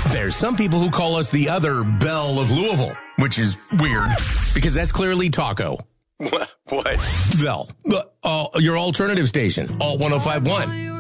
There's some people who call us the other Belle of Louisville, which is weird because that's clearly Taco. What? Bell, your alternative station, Alt 105.1.